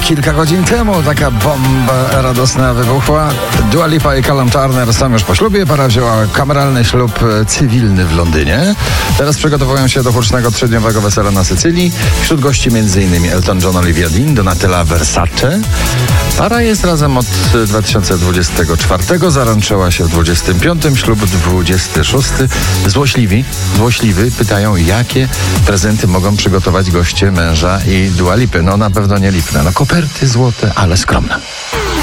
kilka godzin temu taka bomba radosna wybuchła. Dua Lipa i Callum Turner są już po ślubie. Para wzięła kameralny ślub cywilny w Londynie. Teraz przygotowują się do hucznego 3-dniowego wesela na Sycylii. Wśród gości m.in. Elton John, Olivia Dean, Donatella Versace. Para jest razem od 2024. Zaręczyła się w 25. Ślub 26. Złośliwi pytają, jakie prezenty mogą przygotować goście męża i Dua Lipy. No na pewno nie lipne. No koperty złote, ale skromne.